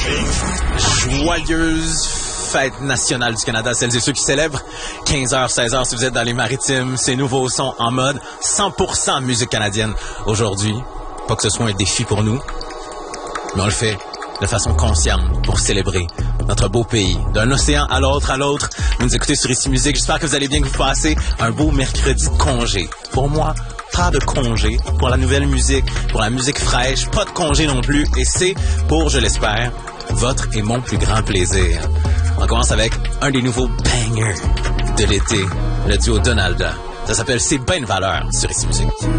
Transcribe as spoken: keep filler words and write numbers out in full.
Joyeuse fête nationale du Canada, celles et ceux qui célèbrent. quinze heures, seize heures, si vous êtes dans les maritimes, ces nouveaux sons en mode cent pour cent musique canadienne. Aujourd'hui, pas que ce soit un défi pour nous, mais on le fait de façon consciente pour célébrer notre beau pays. D'un océan à l'autre, à l'autre, vous nous écoutez sur Ici Musique. J'espère que vous allez bien, que vous passez un beau mercredi de congé. Pour moi, pas de congé pour la nouvelle musique, pour la musique fraîche, pas de congé non plus. Et c'est pour, je l'espère, votre et mon plus grand plaisir. On commence avec un des nouveaux bangers de l'été, le duo Donalda. Ça s'appelle C'est ben une valeur sur Ici Musique.